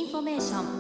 インフォメーショ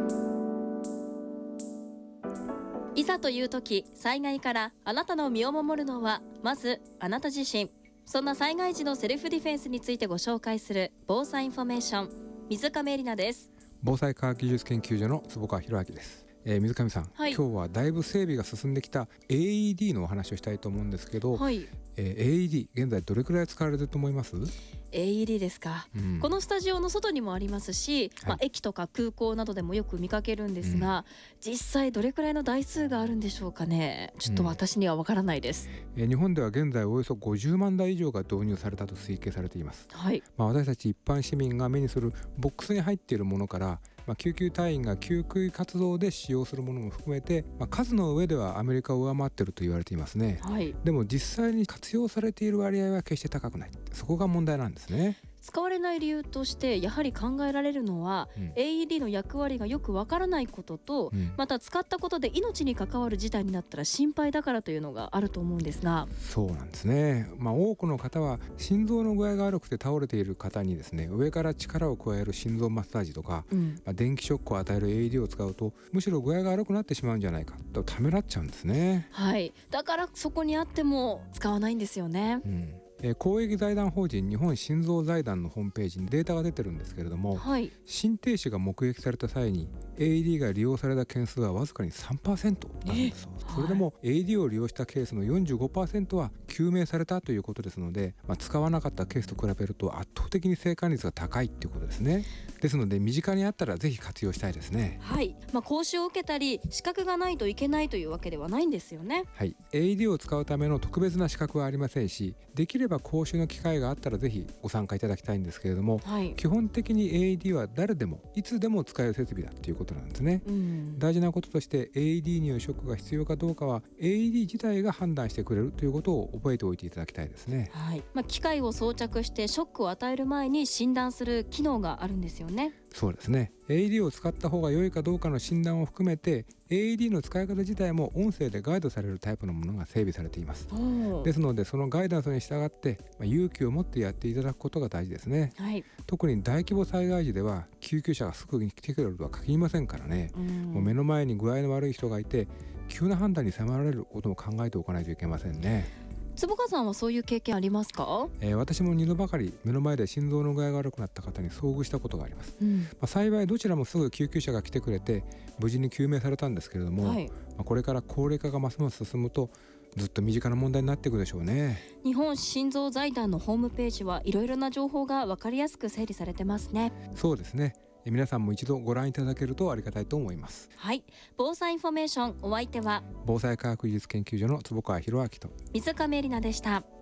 ン。いざという時、災害からあなたの身を守るのはまずあなた自身。そんな災害時のセルフディフェンスについてご紹介する防災インフォメーション、水上絵里奈です。 防災科学技術研究所の坪川博明です。水上さん、今日はだいぶ整備が進んできた AED のお話をしたいと思うんですけど、AED 現在どれくらい使われてると思います？ AED ですか、このスタジオの外にもありますし、駅とか空港などでもよく見かけるんですが、実際どれくらいの台数があるんでしょうかね。ちょっと私にはわからないです。 日本では現在およそ50万台以上が導入されたと推計されています。私たち一般市民が目にするボックスに入っているものから、救急隊員が救急活動で使用するものも含めて、数の上ではアメリカを上回っていると言われていますね。でも実際に活用されている割合は決して高くない。そこが問題なんですね。 使われない理由としてやはり考えられるのは、AED の役割がよくわからないことと、また使ったことで命に関わる事態になったら心配だからというのがあると思うんですが。 そうなんですね。多くの方は心臓の具合が悪くて倒れている方にですね、上から力を加える心臓マッサージとか、電気ショックを与える AED を使うとむしろ具合が悪くなってしまうんじゃないかとためらっちゃうんですね。 だからそこにあっても使わないんですよね。 公益財団法人日本心臓財団のホームページにデータが出てるんですけれども、心停止が目撃された際に AED が利用された件数はわずかに 3% なんです。それでも AED を利用したケースの 45% は救命されたということですので、使わなかったケースと比べると圧倒的に生還率が高いっていうことですね。ですので身近にあったらぜひ活用したいですね。 講習を受けたり資格がないといけないというわけではないんですよね。 AED を使うための特別な資格はありませんし、できれば講習の機会があったらぜひご参加いただきたいんですけれども、基本的に AED は誰でもいつでも使える設備だっていうことなんですね。大事なこととして AED によるショックが必要かどうかは AED 自体が判断してくれるということを覚えておいていただきたいですね。 機械を装着してショックを与える前に診断する機能があるんですよね。 そうですね。 AED を使った方が良いかどうかの診断を含めて AED の使い方自体も音声でガイドされるタイプのものが整備されています。ですのでそのガイダンスに従って勇気を持ってやっていただくことが大事ですね。特に大規模災害時では救急車がすぐに来てくれるとは限りませんからね。もう目の前に具合の悪い人がいて急な判断に迫られることも考えておかないといけませんね。 坪川さんはそういう経験ありますか？ 私も2度ばかり目の前で心臓の具合が悪くなった方に遭遇したことがあります。幸いどちらもすぐ救急車が来てくれて無事に救命されたんですけれども、これから高齢化がますます進むとずっと身近な問題になっていくでしょうね。 日本心臓財団のホームページはいろいろな情報が分かりやすく整理されてますね。 そうですね。皆さんも一度ご覧いただけるとありがたいと思います。 防災インフォメーション、お相手は防災科学技術研究所の坪川博明と水上絵里奈でした。